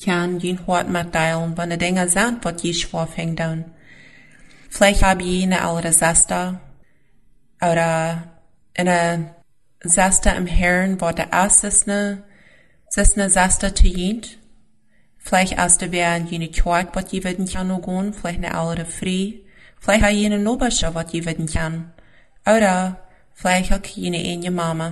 kan jien hort met deilen, wanneer dingen zijn wat je schwaf hängt down. Vielleicht habe je eine ältere Schwester oder eine Schwester im Herrn, wo der erste ist eine Schwester zu jent. Vielleicht erste wäre jene Kirche, was je werden kann noch gehen, vielleicht eine ältere Frau. Vielleicht habe jene Nobelsche, was je werden kann. Oder vielleicht auch jene eine Mama.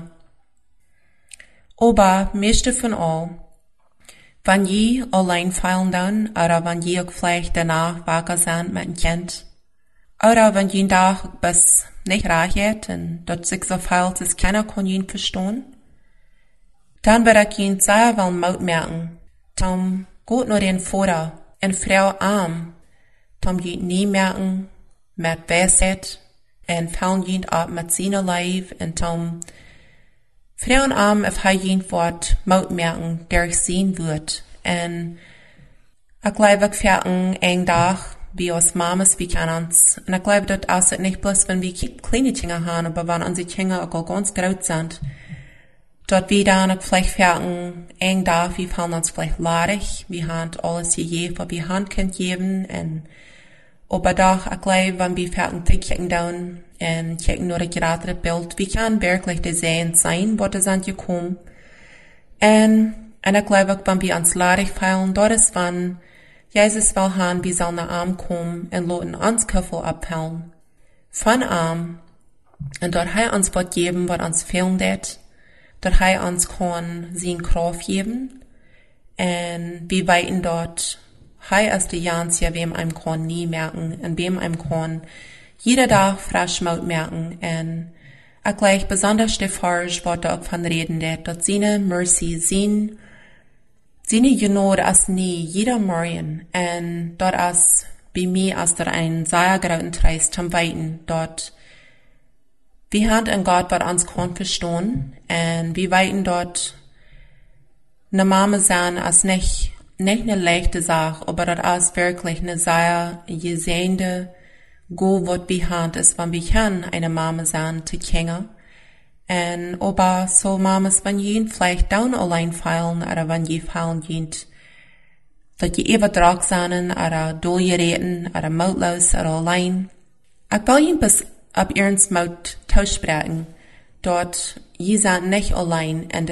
Aber meiste von all, wenn je allein fallen dann, oder wenn je auch vielleicht danach wacker sind mit einem Kind, oder wenn je einen Tag bis nicht reich hat und dort sich so fehlt, dass keiner kann ihn verstehen, dann wird er ihn sehr wohl Mut merken, Tom gut nur den Vater und Frau arm, Tom ihn nie merken, mit Weisheit, und fallen ihn ab mit seiner Leib, und Tom Frauen arm, if hij ihn wordt Mut merken, der ich sehen wird, und ich glaube, ich fertig einen Tag, wie aus Mamas, wie kann uns. Und ich glaube, das ist nicht bloß, wenn wir kleine Kinder haben, aber wenn unsere Kinder auch ganz groß sind. Dort wir dann vielleicht fertig, einen Tag, wir fallen uns vielleicht laarig, wir haben alles gegeben, was wir Hand können geben, und aber doch, ich glaube, wenn wir fertig kicken down, und kicken nur gerade das Bild, wir können wirklich das Sehen sein, was es angekommen. Und ich glaube, wenn wir uns laarig fallen, dort ist, wenn Jesus will haben, wir sollen nach Arm kommen und loten uns Köffel abhellen. Von Arm. Und dort hat uns was geben, was uns fehlen wird. Dort hat uns kann sein Kraft geben. Und wir weiten dort, hat ist die Jans, ja, wem einem kann nie merken, und wem einem kann jeder Tag frisch Mut merken. Und ich gleich besonders die Farge, was da von reden wird, dort seine Mercy, seine Genade als nie jeder Morgen, und dort als bei mir als der ein sehr großen Treis zum Weiten, dort wir haben in Gott, was uns kann verstehen, und wir weiten dort eine Mama sein als nicht eine leichte Sache, aber dort als wirklich eine sehr gesehnte Go, was wir haben, ist, wenn wir können eine Mama sein zu Kinder. Und aber so Mamas, wenn jen vielleicht down allein fallen, oder wenn je fallen jent, dat je überdrag zijn, oder doelgereden, oder mautlos, oder allein. Ich will jen bis ab ihrens Maut tauschsprechen, dort je sind nicht allein in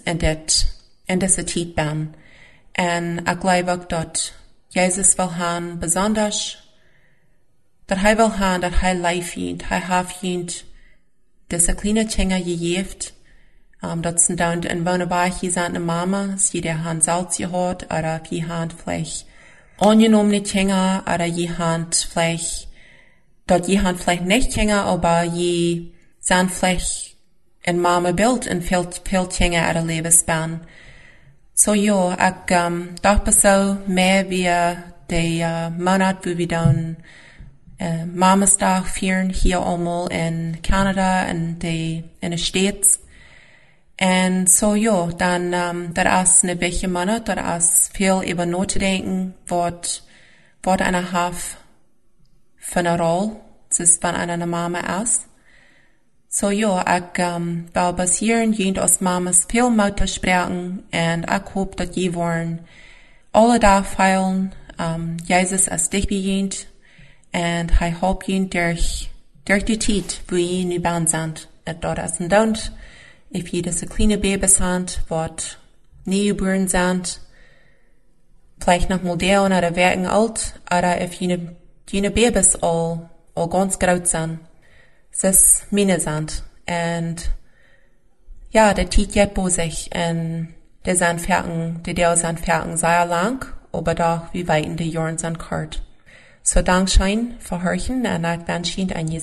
dieser Zeit bin. Und ich glaube auch, dass Jesus will haben, besonders, dass er will haben, dass er life jent, er hat jent, diese kleine Kinder gegeben, dat sind dann in Wonnerbach, hier sind eine Mama, sie der haben Salz gehört, oder die haben vielleicht angenommene Kinder, oder die haben vielleicht, dort die haben vielleicht nicht Kinder, aber die sind vielleicht ein Mama Bild und viel Kinder oder Lebensbahn. So ja, ich dachte so mehr wie der Monat, wo wir dann Mamas Tag feiern hier einmal in Kanada in den States. Und so ja, dann da ist eine welche Monat, da ist viel über nachzudenken, was eine Haft für eine Rolle ist, wenn eine Mama ist. So ja, ich will bis hierhin jent aus Mamas viel Mut sprechen, und ich hoffe, dass je wollen alle da feilen, Jesus als dich bejent, und ich hoffe jent durch die Zeit, wo je nu band sind, und dort ist ein Don't, if je diese kleine Babys sind, was nie geboren sind, vielleicht noch mal der oder werden alt, oder if jene Babys all ganz groß sind. Es ist meine sind. Und ja, der Tiet jetzt bei sich, und der sind fertig sehr lang, aber doch wie weit in die Jahren sind kort. So Dankeschön für Hörchen, und ich wünsche Ihnen eine